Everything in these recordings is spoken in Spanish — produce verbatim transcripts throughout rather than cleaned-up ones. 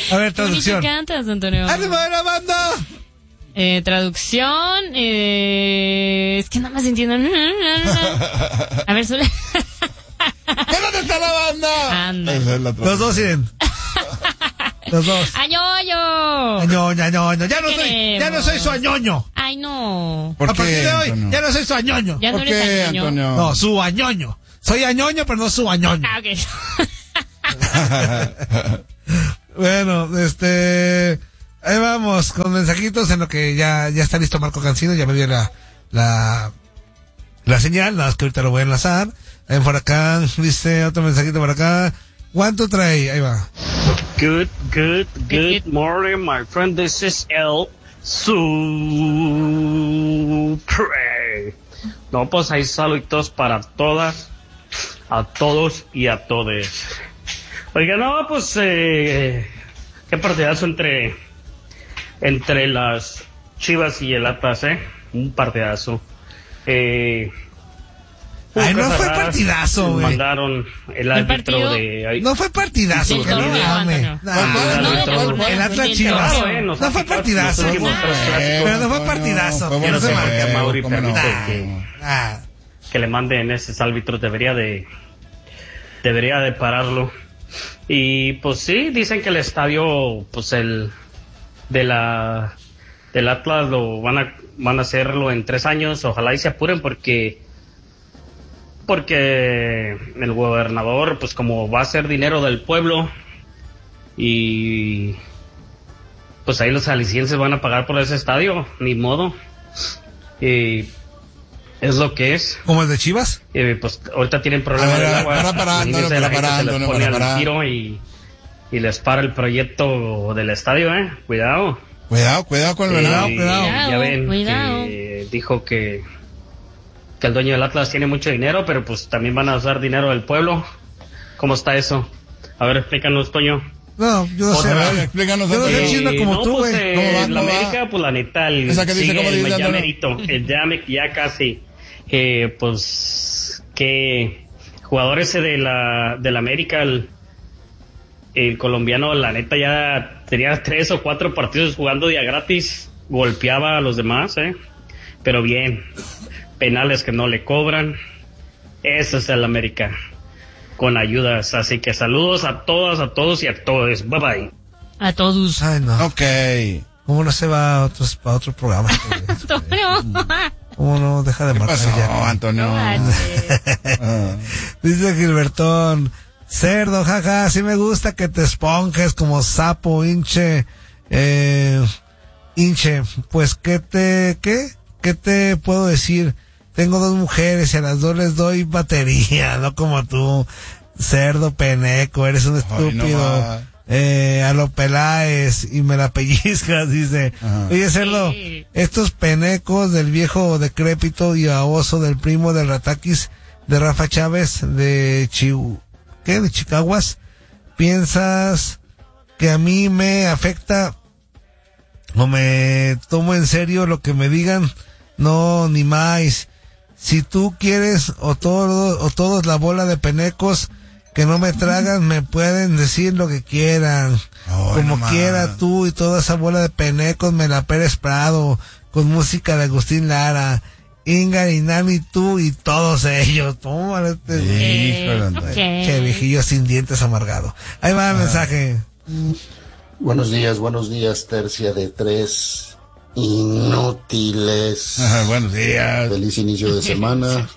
A ver, traducción. ¿Qué cantas, Antonio? ¡Ánimo de la banda! Eh, traducción, eh, es que no más entiendo. A ver, suele. ¿Dónde está la banda? Anda. Esa es la Los dos siguen. Los dos. ¡Añoño! Añoño, añoño. Ya no soy, queremos? ya no soy su añoño. Ay, no. ¿Por A partir qué, de hoy, Antonio? ya no soy su añoño. Ya no ¿Por eres qué, añoño. Antonio? No, su añoño. Soy añoño, pero no su añoño. Ah, ok. Bueno, este, ahí vamos con mensajitos en lo que ya, ya está listo Marco Cancino, ya me dio la, la, la señal, nada más que ahorita lo voy a enlazar. Ahí por acá, dice otro mensajito por acá. ¿Cuánto trae? Ahí va. Good, good, good morning, my friend. This is El Supre. No, pues hay saluditos para todas, a todos y a todes. Oiga, no, pues, eh, qué partidazo entre, entre las Chivas y el Atlas, ¿eh? Un partidazo. Eh, Ay, no cosas fue raras. partidazo, güey. Mandaron el árbitro partido? de... ay, No fue partidazo, Del que todo, dígame. Antonio. Nah, No, no, no, no, no, no, el Atlas del Chivas. todo. eh, nos No ha fue picado partidazo. los últimos tres clásicos. Pero no fue partidazo. Fue Que bueno no se que marque, fue, Mauri, cómo no. permite Nah, que- nah. que le manden esos árbitros, debería de debería de pararlo. Y pues sí, dicen que el estadio, pues el de la del Atlas lo van a van a hacerlo en tres años, ojalá y se apuren porque porque el gobernador, pues como va a ser dinero del pueblo y pues ahí los alicienses van a pagar por ese estadio, ni modo. Y es lo que es. ¿Como el de Chivas? Eh, pues ahorita tienen problemas A ver, de para, agua. para, para, Imagínense, Antonio, la para, gente se les Antonio, pone para, al para. tiro y, y les para el proyecto del estadio, eh. Cuidado. Cuidado, cuidado con el Eh, venado. cuidado. Ya ven Cuidado. que dijo que, que el dueño del Atlas tiene mucho dinero, pero pues también van a usar dinero del pueblo. ¿Cómo está eso? A ver, explícanos, Toño. No, yo no sé. A ver, güey. explícanos, Yo no sé Antonio. chisme como no, tú, pues, güey. eh, ¿Cómo va? la ¿Cómo va? América, pues la neta, el, Esa que dice, sigue ¿cómo el dice, ya Antonio? merito, el ya, me- ya casi. Eh, pues que jugador ese de la del América, el, el colombiano, la neta ya tenía tres o cuatro partidos jugando día gratis, golpeaba a los demás, eh, pero bien, penales que no le cobran, eso es el América, con ayudas, así que saludos a todas, a todos y a todos, bye bye. A todos. Ay, no. Ok. ¿Cómo no se va a otros, a otro programa? Antonio. ¿Cómo no? Deja de ¿Qué marcar pasó, ya. Antonio? No manches. Ah. Dice Gilbertón, cerdo, jaja, sí me gusta que te esponjes como sapo, hinche, eh, hinche, pues qué te, qué, qué te puedo decir, tengo dos mujeres y a las dos les doy batería, no como tú, cerdo peneco, eres un Ay, estúpido, no va. eh, a lo Peláez y me la pellizcas, dice, Ajá. oye cerdo, Sí. estos penecos del viejo decrépito y baboso del primo del Rataquis de Rafa Chávez de Chihu, ¿qué? De Chicaguas, ¿piensas que a mí me afecta o me tomo en serio lo que me digan? No, ni más. Si tú quieres o todos o todos la bola de penecos que no me tragan me pueden decir lo que quieran. Ay, Como no quiera más. tú y toda esa bola de penecos me la Pérez Prado con música de Agustín Lara, Inga y Nani, tú y todos ellos. Tómale este Híjole, Antonio. Ok. che viejillo sin dientes amargado. Ahí va el mensaje. Buenos días, buenos días, tercia de tres inútiles. Ajá, buenos días. Feliz inicio de semana.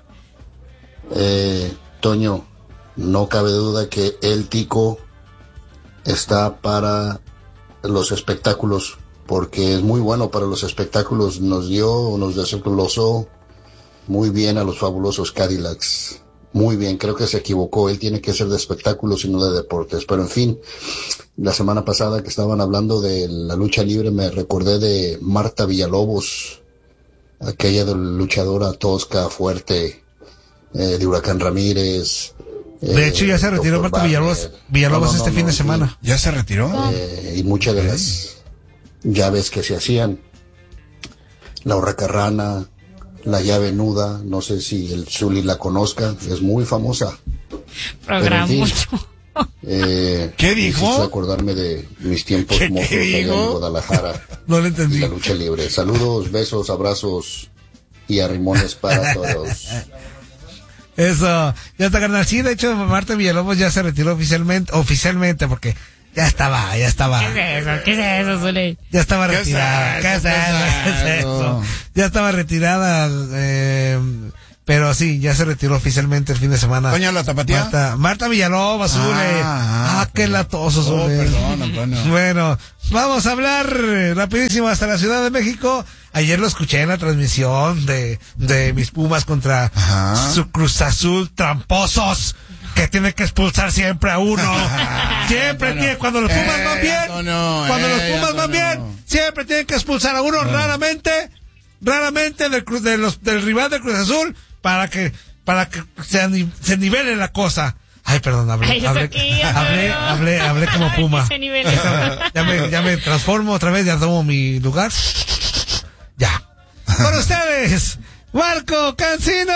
Eh, Toño, no cabe duda que el Tico está para los espectáculos, porque es muy bueno para los espectáculos. Nos dio, nos desglosó muy bien a los fabulosos Cadillacs. Muy bien, creo que se equivocó. Él tiene que ser de espectáculos y no de deportes. Pero en fin, la semana pasada que estaban hablando de la lucha libre, me recordé de Marta Villalobos, aquella de luchadora tosca, fuerte, eh, de Huracán Ramírez. De eh, hecho ya se retiró doctor Marta Wagner. Villalobos, Villalobos No, no, este no, fin no, de en semana. fin. ¿Ya se retiró? Eh, y muchas de las llaves que se hacían, la hurracarrana, la llave nuda, no sé si el Zuli la conozca, es muy famosa. Programa Pero en mucho. fin, Eh, ¿Qué dijo? me hiciste acordarme de mis tiempos ¿Qué- mozos qué allá en dijo? Guadalajara. No lo Y entendí. la lucha libre. Saludos, besos, abrazos y arrimones para todos. Eso, ya está, carnal. Sí, de hecho, Marta Villalobos ya se retiró oficialmente, oficialmente, porque ya estaba, ya estaba. ¿Qué es eso? ¿Qué es eso, Zuli? Ya estaba ¿Qué retirada. es ¿Qué es eso? eso? ¿Qué es eso? Ya estaba retirada, eh, pero sí, ya se retiró oficialmente el fin de semana. Doña la Tapatía. Marta, Marta Villalobos, Zule. Ah, Ah, qué latoso, Oh, Zule. perdón, Antonio. Bueno, vamos a hablar eh, rapidísimo hasta la Ciudad de México. Ayer lo escuché en la transmisión de, de mis Pumas contra Ajá. su Cruz Azul, tramposos, que tienen que expulsar siempre a uno. Siempre Antonio. tiene, cuando los Pumas Ey, van bien, Antonio, cuando los ey, Pumas van Antonio. bien, siempre tienen que expulsar a uno, raramente, raramente del, Cruz- de los, del rival de Cruz Azul, para que, para que se, ani- se nivele la cosa. Ay, perdón, hablé, Ay, eso hablé, aquí, hablé, Antonio. hablé, hablé como Puma. Ese nivel. Ya me, ya me transformo otra vez, ya tomo mi lugar. Ya. Con ustedes, Marco Cancino.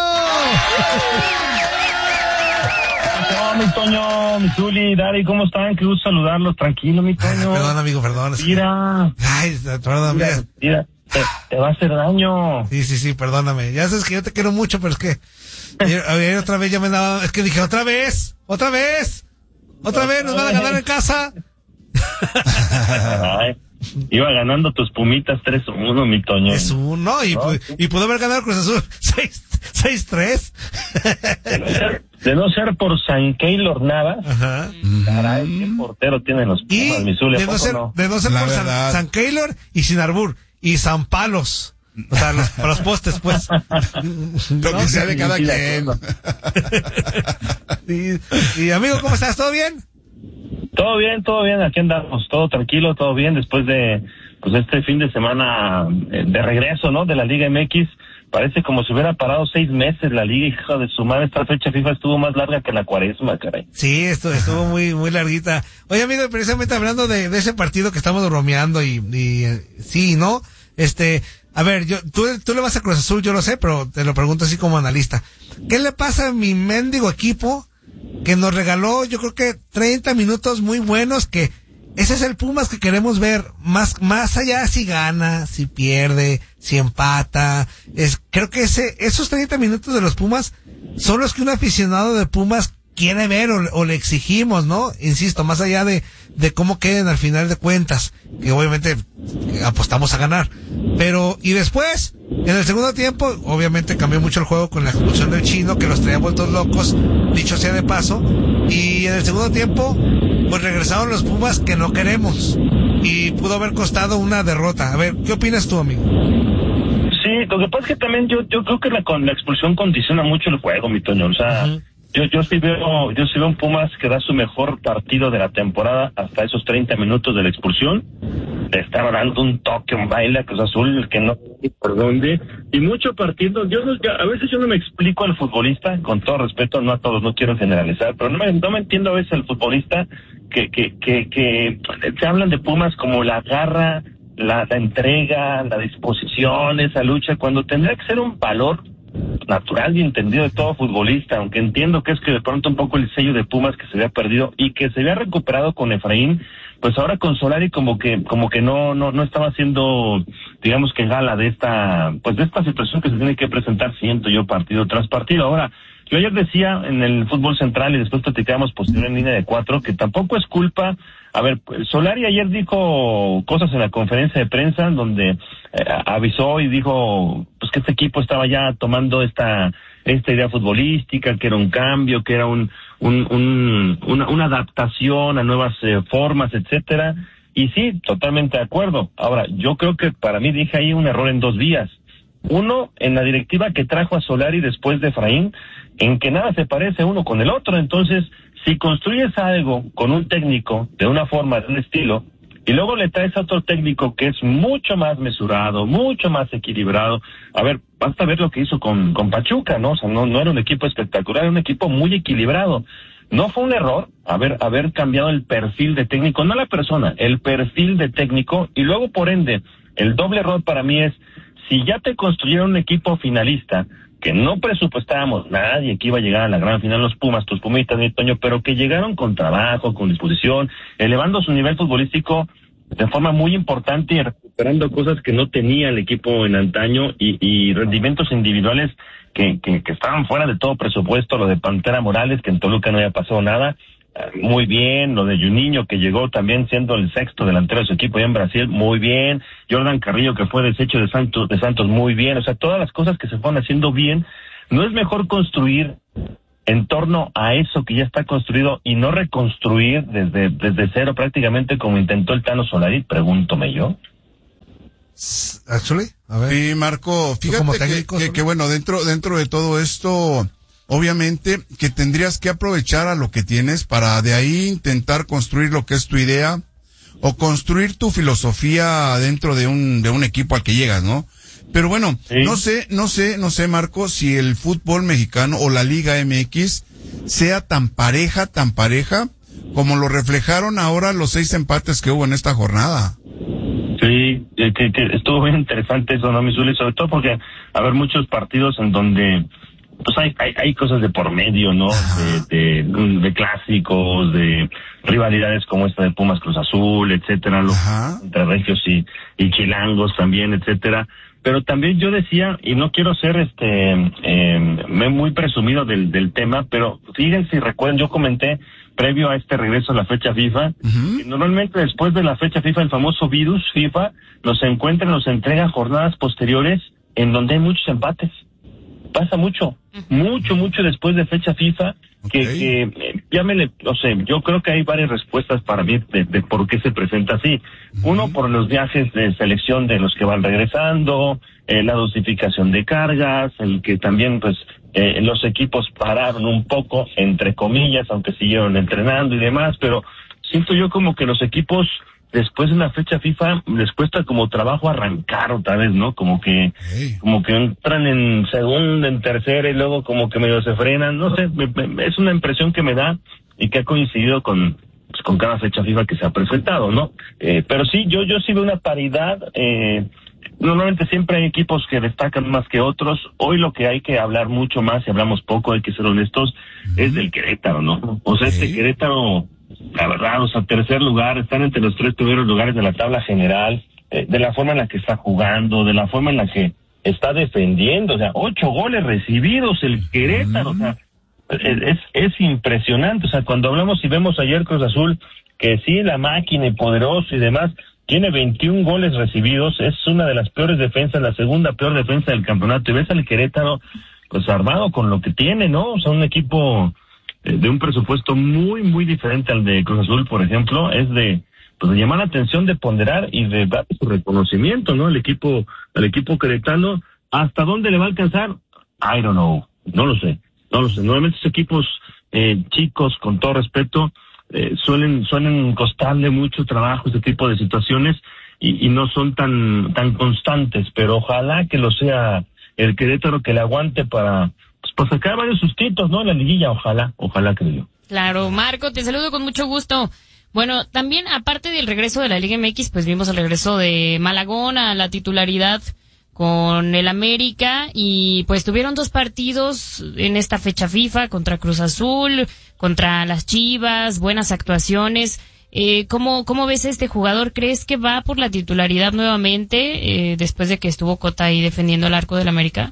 No, mi Toño, mi Zuli, Dari, ¿cómo están? Qué gusto saludarlos. Tranquilo, mi Toño. Perdón, amigo, perdón. es que- Mira, Ay, perdón, mira, mira. mira, te, te va a hacer daño. Sí, sí, sí, perdóname. Ya sabes que yo te quiero mucho, pero es que ayer, ayer otra vez ya me daba, es que dije, otra vez, otra vez, otra vez nos van a ganar en casa. Ay, iba ganando tus pumitas tres uno, mi Toño. Es uno, y, pu- y pudo haber ganado Cruz Azul seis tres. De no ser, de no ser por San Keylor Navas, Ajá. caray, qué portero tienen los Y Pumas, mi Zuli, ¿a de no poco ser, no? de no ser La por San, verdad. San Keylor y Sin Arbur y San Palos. O sea, los, para los postes, pues. Lo ¿No? que sea de cada Sí, de quien. acuerdo. Y, y amigo, ¿cómo estás? ¿Todo bien? Todo bien, todo bien, aquí andamos, todo tranquilo, todo bien, después de pues este fin de semana eh, de regreso, ¿no? De la Liga M X, parece como si hubiera parado seis meses la Liga, hija de su madre, esta fecha FIFA estuvo más larga que la cuaresma, caray. Sí, esto estuvo muy muy larguita. Oye, amigo, precisamente hablando de, de ese partido que estamos bromeando y, y eh, sí, ¿no? Este, a ver, yo tú, tú le vas a Cruz Azul, yo lo sé, pero te lo pregunto así como analista. ¿Qué le pasa a mi mendigo equipo que nos regaló, yo creo que treinta minutos muy buenos, que ese es el Pumas que queremos ver, más más allá si gana, si pierde, si empata? Es, creo que ese esos treinta minutos de los Pumas son los que un aficionado de Pumas quiere ver o, o le exigimos, ¿no? Insisto, más allá de, de cómo queden al final de cuentas, que obviamente apostamos a ganar. Pero, y después, en el segundo tiempo, obviamente cambió mucho el juego con la expulsión del Chino, que los traía vueltos locos, dicho sea de paso. Y en el segundo tiempo, pues regresaron los Pumas que no queremos. Y pudo haber costado una derrota. A ver, ¿qué opinas tú, amigo? Sí, lo que pasa es que también yo yo creo que la, con la expulsión condiciona mucho el juego, mi Toño, o sea... Ujú. Yo, yo sí veo, yo sí veo un Pumas que da su mejor partido de la temporada hasta esos treinta minutos de la expulsión. Le estaba dando un toque, un baile a Cruz Azul que no sé por dónde. Y mucho partido, yo no, a veces yo no me explico al futbolista, con todo respeto, no a todos, no quiero generalizar, pero no me, no me entiendo a veces al futbolista que, que, que, que se hablan de Pumas como la garra, la, la entrega, la disposición, esa lucha, cuando tendría que ser un valor natural y entendido de todo futbolista, aunque entiendo que es que de pronto un poco el sello de Pumas que se había perdido y que se había recuperado con Efraín, pues ahora con Solari como que como que no no no estaba haciendo, digamos que gala de esta pues de esta situación que se tiene que presentar, siento yo, partido tras partido. Ahora, yo ayer decía en el fútbol central y después platicábamos posterior en línea de cuatro que tampoco es culpa. A ver, Solari ayer dijo cosas en la conferencia de prensa donde eh, avisó y dijo pues que este equipo estaba ya tomando esta esta idea futbolística, que era un cambio, que era un, un, un una, una adaptación a nuevas eh, formas, etcétera. Y sí, totalmente de acuerdo. Ahora, yo creo que para mí dije ahí un error en dos vías. Uno, en la directiva que trajo a Solari después de Efraín, en que nada se parece uno con el otro. Entonces, si construyes algo con un técnico de una forma, de un estilo, y luego le traes a otro técnico que es mucho más mesurado, mucho más equilibrado. A ver, basta ver lo que hizo con, con Pachuca, ¿no? O sea, no, no era un equipo espectacular, era un equipo muy equilibrado. No fue un error haber, haber cambiado el perfil de técnico, no la persona, el perfil de técnico, y luego, por ende, el doble error para mí es, si ya te construyeron un equipo finalista, que no presupuestábamos nadie que iba a llegar a la gran final los Pumas, tus Pumitas, mi Toño, pero que llegaron con trabajo, con disposición, elevando su nivel futbolístico de forma muy importante y recuperando cosas que no tenía el equipo en antaño y, y rendimientos individuales que, que, que estaban fuera de todo presupuesto, lo de Pantera Morales, que en Toluca no había pasado nada, muy bien, lo de Juninho, que llegó también siendo el sexto delantero de su equipo allá en Brasil, muy bien, Jordan Carrillo, que fue desecho de Santos, de Santos, muy bien, o sea, todas las cosas que se fueron haciendo bien. ¿No es mejor construir en torno a eso que ya está construido y no reconstruir desde, desde cero prácticamente como intentó el Tano Solari? Pregúntome yo. Actually, a ver. Sí, Marco, fíjate como que, técnico, que, ¿no? que bueno, dentro, dentro de todo esto, obviamente que tendrías que aprovechar a lo que tienes para de ahí intentar construir lo que es tu idea o construir tu filosofía dentro de un, de un equipo al que llegas, ¿no? Pero bueno, sí. no sé, no sé, no sé, Marco, si el fútbol mexicano o la Liga M X sea tan pareja, tan pareja, como lo reflejaron ahora los seis empates que hubo en esta jornada. Sí, que, que estuvo bien interesante eso, ¿no, Misuli? Sobre todo porque a ver muchos partidos en donde pues hay hay, hay cosas de por medio, ¿no? De, de, de clásicos, de rivalidades como esta de Pumas Cruz Azul, etcétera, los, entre regios y, y chilangos también, etcétera. Pero también yo decía, y no quiero ser este eh, muy presumido del, del tema, pero fíjense y recuerden, yo comenté previo a este regreso a la fecha FIFA, uh-huh. que normalmente después de la fecha FIFA, el famoso virus FIFA nos encuentra, nos entrega jornadas posteriores en donde hay muchos empates. Pasa mucho, mucho, mucho después de fecha FIFA, que, okay. que eh, llámele, o sea, yo creo que hay varias respuestas para mí de, de por qué se presenta así. Uh-huh. Uno, por los viajes de selección de los que van regresando, eh, la dosificación de cargas, el que también, pues, eh, los equipos pararon un poco, entre comillas, aunque siguieron entrenando y demás, pero siento yo como que los equipos después de una fecha FIFA les cuesta como trabajo arrancar otra vez, ¿no? Como que hey. como que entran en segunda, en tercera y luego como que medio se frenan, no sé, me, me, es una impresión que me da y que ha coincidido con pues, con cada fecha FIFA que se ha presentado, ¿no? Eh, pero sí, yo yo sí veo una paridad, eh, normalmente siempre hay equipos que destacan más que otros, hoy lo que hay que hablar mucho más, y hablamos poco, hay que ser honestos, mm-hmm. es del Querétaro, ¿no? O sea, hey. este Querétaro... La verdad, o sea, tercer lugar, están entre los tres primeros lugares de la tabla general, eh, de la forma en la que está jugando, de la forma en la que está defendiendo, o sea, ocho goles recibidos el Querétaro, o sea, es, es impresionante, o sea, cuando hablamos y vemos ayer Cruz Azul, que sí, la máquina y poderoso y demás, tiene veintiún goles recibidos, es una de las peores defensas, la segunda peor defensa del campeonato, y ves al Querétaro, pues armado con lo que tiene, ¿no? O sea, un equipo de un presupuesto muy, muy diferente al de Cruz Azul, por ejemplo, es de, pues, de llamar la atención, de ponderar y de dar su reconocimiento, ¿no? El equipo, el equipo queretano, ¿hasta dónde le va a alcanzar? I don't know, no lo sé, no lo sé. Normalmente estos equipos eh, chicos, con todo respeto, eh, suelen, suelen costarle mucho trabajo este tipo de situaciones y, y no son tan, tan constantes, pero ojalá que lo sea el Querétaro, que le aguante para... pues sacar varios sustitos, ¿no? En la liguilla, ojalá, ojalá creo yo. Claro, Marco, te saludo con mucho gusto. Bueno, también aparte del regreso de la Liga M X, pues vimos el regreso de Malagón a la titularidad con el América y pues tuvieron dos partidos en esta fecha FIFA contra Cruz Azul, contra las Chivas, buenas actuaciones. Eh, ¿cómo, ¿Cómo ves a este jugador? ¿Crees que va por la titularidad nuevamente eh, después de que estuvo Cota ahí defendiendo el arco del América?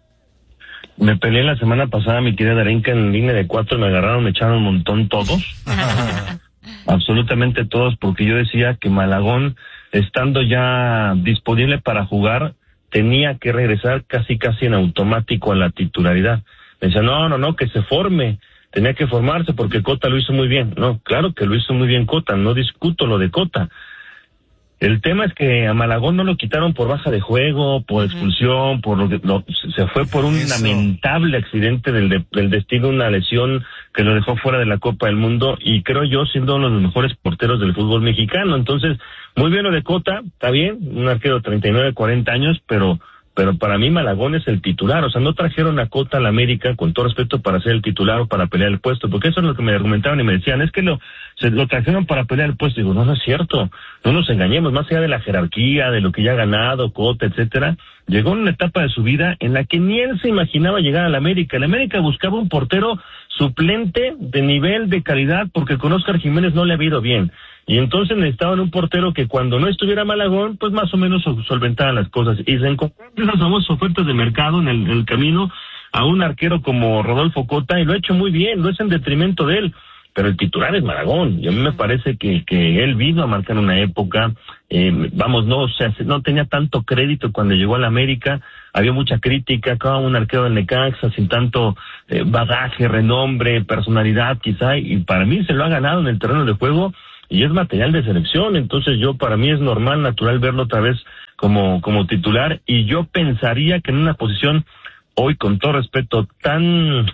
Me peleé la semana pasada, mi querida Darinka, en línea de cuatro, me agarraron, me echaron un montón todos. Absolutamente todos, porque yo decía que Malagón, estando ya disponible para jugar, tenía que regresar casi casi en automático a la titularidad. Me decía, no, no, no, que se forme, tenía que formarse porque Cota lo hizo muy bien. No, claro que lo hizo muy bien Cota, no discuto lo de Cota. El tema es que a Malagón no lo quitaron por baja de juego, por expulsión, por lo que lo, se fue por un Eso. lamentable accidente del, de, del destino, una lesión que lo dejó fuera de la Copa del Mundo y creo yo siendo uno de los mejores porteros del fútbol mexicano. Entonces, muy bien lo de Cota, está bien, un arquero de treinta y nueve, cuarenta años, pero pero para mí Malagón es el titular. O sea, no trajeron a Cota a la América, con todo respeto, para ser el titular o para pelear el puesto, porque eso es lo que me argumentaban y me decían, es que lo se lo trajeron para pelear el puesto. Digo, no, no es cierto, no nos engañemos, más allá de la jerarquía, de lo que ya ha ganado, Cota, etcétera, llegó en una etapa de su vida en la que ni él se imaginaba llegar a la América. La América buscaba un portero suplente de nivel, de calidad, porque con Óscar Jiménez no le había ido bien. Y entonces necesitaban un portero que cuando no estuviera Malagón, pues más o menos solventaban las cosas. Y se encontraron esas famosas ofertas de mercado en el, en el camino a un arquero como Rodolfo Cota, y lo ha hecho muy bien, no es en detrimento de él. Pero el titular es Malagón, y a mí me parece que, que él vino a marcar una época, eh, vamos, no, o sea, no tenía tanto crédito cuando llegó a la América, había mucha crítica, acá un arquero del Necaxa sin tanto eh, bagaje, renombre, personalidad quizá, y para mí se lo ha ganado en el terreno de juego, y es material de selección. Entonces yo, para mí es normal, natural verlo otra vez como, como titular, y yo pensaría que en una posición hoy, con todo respeto, tan,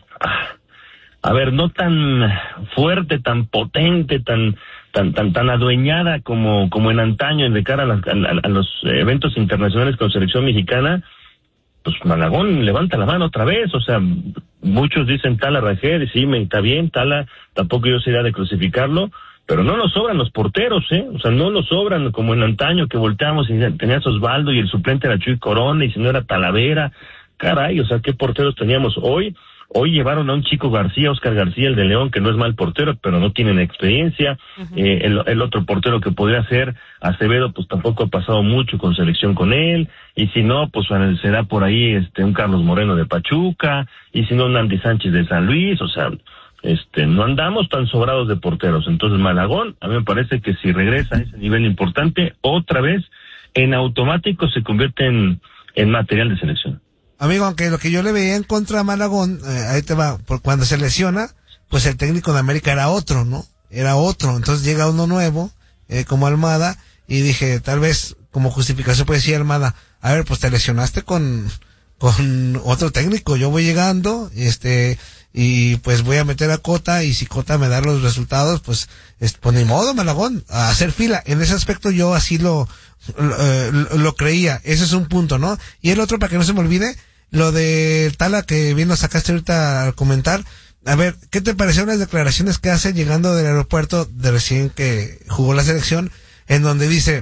a ver, no tan fuerte, tan potente, tan, tan, tan, tan adueñada como, como en antaño de cara a, las, a, a los eventos internacionales con selección mexicana, pues Malagón levanta la mano otra vez. O sea, muchos dicen Tala Rajed, y sí, me está bien, Tala, tampoco yo sería de crucificarlo, pero no nos sobran los porteros, ¿eh? O sea, no nos sobran como en antaño, que volteamos y tenías Osvaldo y el suplente era Chuy Corona, y si no era Talavera. Caray, o sea, ¿qué porteros teníamos hoy? Hoy llevaron a un chico García, Oscar García, el de León, que no es mal portero, pero no tienen experiencia. Uh-huh. Eh, el, el otro portero que podría ser Acevedo, pues tampoco ha pasado mucho con selección con él. Y si no, pues será por ahí este un Carlos Moreno de Pachuca. Y si no, un Andy Sánchez de San Luis. O sea, este no andamos tan sobrados de porteros. Entonces Malagón, a mí me parece que si regresa a ese nivel importante, otra vez, en automático se convierte en, en material de selección. Amigo, aunque lo que yo le veía en contra a Malagón, eh, ahí te va, por cuando se lesiona, pues el técnico de América era otro, ¿no? Era otro. Entonces llega uno nuevo, eh, como Almada, y dije, tal vez como justificación puede decir Almada, a ver, pues te lesionaste con, con otro técnico, yo voy llegando, este, y pues voy a meter a Cota, y si Cota me da los resultados, pues, es, pues ni modo, Malagón, a hacer fila. En ese aspecto yo así lo, lo, lo, lo creía. Ese es un punto, ¿no? Y el otro, para que no se me olvide, lo de Tala, que bien lo sacaste ahorita al comentar. A ver, ¿qué te parecieron las declaraciones que hace llegando del aeropuerto de recién que jugó la selección, en donde dice,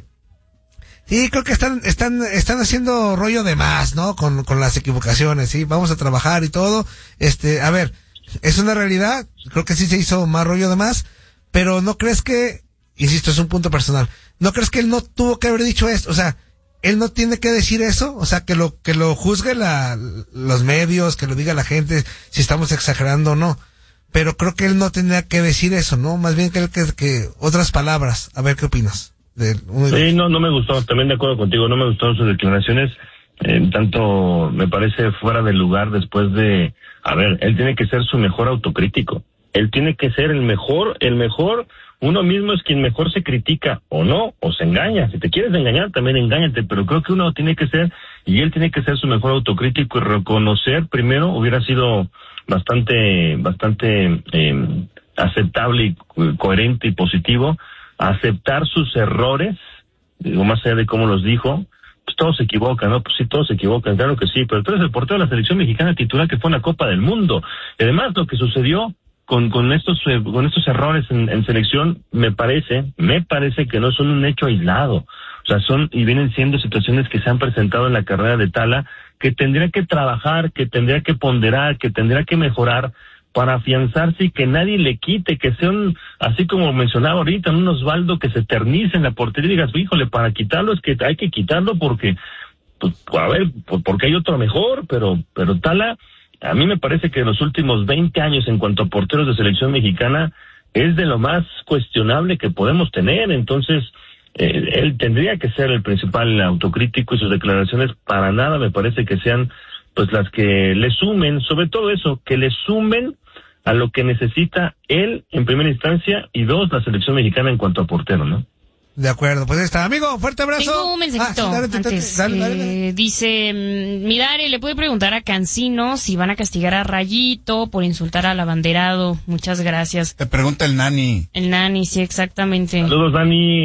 sí, creo que están, están, están haciendo rollo de más, ¿no? Con, con las equivocaciones, sí, vamos a trabajar y todo. Este, a ver, es una realidad, creo que sí se hizo más rollo de más, pero ¿no crees que, insisto, es un punto personal, ¿no crees que él no tuvo que haber dicho esto? O sea, él no tiene que decir eso, o sea, que lo, que lo juzgue la, los medios, que lo diga la gente, si estamos exagerando o no. Pero creo que él no tendría que decir eso, ¿no? Más bien que, que, que otras palabras. A ver, ¿qué opinas? De, sí, no, no me gustó, también de acuerdo contigo, no me gustaron sus declaraciones, eh, tanto me parece fuera de lugar después de, a ver, él tiene que ser su mejor autocrítico, él tiene que ser el mejor, el mejor, uno mismo es quien mejor se critica, o no, o se engaña. Si te quieres engañar, también engáñate, pero creo que uno tiene que ser, y él tiene que ser su mejor autocrítico y reconocer primero, hubiera sido bastante, bastante eh, aceptable y co- coherente y positivo, aceptar sus errores, digo, más allá de cómo los dijo. Pues todos se equivocan, ¿no? Pues sí, todos se equivocan, claro que sí, pero tú eres el portero de la selección mexicana titular que fue en la Copa del Mundo. Y además, lo que sucedió con con estos eh, con estos errores en, en selección, me parece, me parece que no son un hecho aislado. O sea, son y vienen siendo situaciones que se han presentado en la carrera de Tala, que tendría que trabajar, que tendría que ponderar, que tendría que mejorar para afianzarse y que nadie le quite, que sea un, así como mencionaba ahorita, un Osvaldo que se eternice en la portería y digas, híjole, para quitarlo es que hay que quitarlo porque, pues, a ver, porque hay otro mejor, pero, pero Tala, a mí me parece que en los últimos veinte años en cuanto a porteros de selección mexicana es de lo más cuestionable que podemos tener. Entonces, eh, él tendría que ser el principal autocrítico y sus declaraciones para nada me parece que sean pues las que le sumen, sobre todo eso, que le sumen a lo que necesita él en primera instancia y dos, la selección mexicana en cuanto a portero, ¿no? De acuerdo, pues ahí está. Amigo, fuerte abrazo. Tengo un mensajito ah, dale, antes. Dale, dale, eh, dale. Dice, mi Dare, ¿le puede preguntar a Cancino si van a castigar a Rayito por insultar al abanderado? Muchas gracias. Te pregunta el Nani. El Nani, sí, exactamente. Saludos, Dani.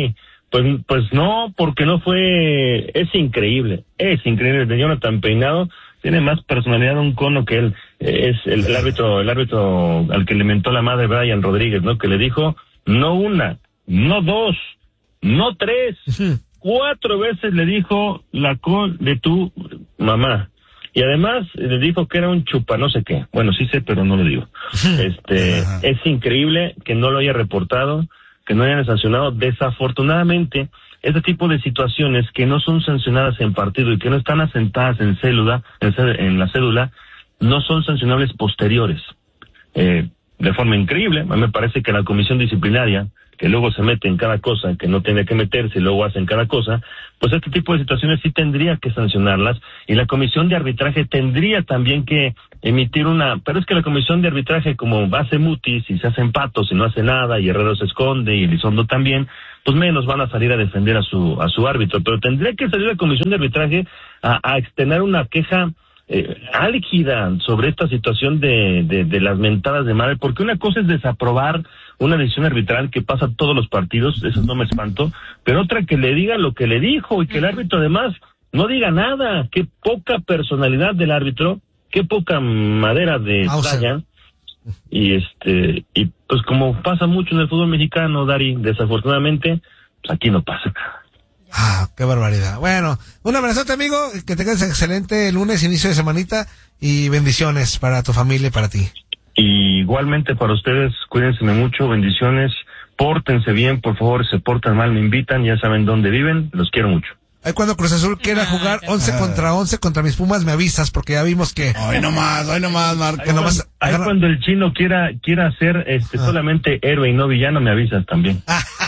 Pues, pues no, porque no fue, es increíble, es increíble, de Jonathan Peinado tiene más personalidad un cono que él, es el, el árbitro, el árbitro al que le mentó la madre Brian Rodríguez, ¿no? Que le dijo, no una, no dos, no tres, cuatro veces le dijo la col de tu mamá. Y además le dijo que era un chupa no sé qué. Bueno, sí sé, pero no lo digo. Este, es increíble que no lo haya reportado, que no hayan sancionado. Desafortunadamente, este tipo de situaciones que no son sancionadas en partido y que no están asentadas en cédula, en, en la cédula, no son sancionables posteriores. Eh, de forma increíble, a mí me parece que la comisión disciplinaria, que luego se mete en cada cosa, que no tiene que meterse y luego hacen cada cosa, pues este tipo de situaciones sí tendría que sancionarlas, y la comisión de arbitraje tendría también que emitir una, pero es que la comisión de arbitraje, como hace mutis y se hacen patos y no hace nada, y Herrero se esconde y Elizondo también, pues menos van a salir a defender a su a su árbitro, pero tendría que salir la comisión de arbitraje a, a extender una queja eh, álgida sobre esta situación de, de, de las mentadas de madre, porque una cosa es desaprobar una decisión arbitral que pasa todos los partidos, eso no me espanto, pero otra que le diga lo que le dijo y que el árbitro además no diga nada. Qué poca personalidad del árbitro, qué poca madera de playa. Y este, y pues como pasa mucho en el fútbol mexicano, Dari, desafortunadamente, pues aquí no pasa nada. Ah, qué barbaridad. Bueno, un abrazote, amigo, que tengas excelente lunes, inicio de semanita, y bendiciones para tu familia y para ti. Y igualmente para ustedes, cuídense mucho, bendiciones, pórtense bien, por favor, se portan mal, me invitan, ya saben dónde viven, los quiero mucho. Ahí cuando Cruz Azul quiera jugar once contra once contra mis Pumas, me avisas, porque ya vimos que... Ay, no más, ay, no más, Marco. Ahí, nomás cuando, ahí cuando el chino quiera quiera ser este ah. solamente héroe y no villano, me avisas también.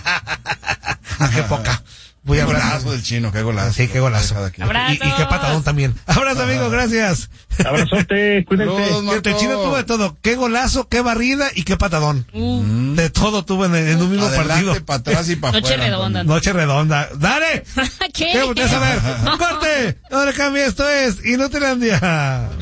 Qué poca. Voy a qué golazo del chino, qué golazo. Sí, qué golazo. Y, y qué patadón también. Abrazo, amigo, gracias. Abrazote, cuídense. El chino tuvo de todo. Qué golazo, qué barrida y qué patadón. Uh. De todo tuvo en, en un mismo Adelante, partido. para atrás y para Noche afuera. redonda. Noche redonda. ¡Dale! ¿Qué? ¿Qué volteas a ver? ¡Corte! No le cambie, esto es Inutilandia.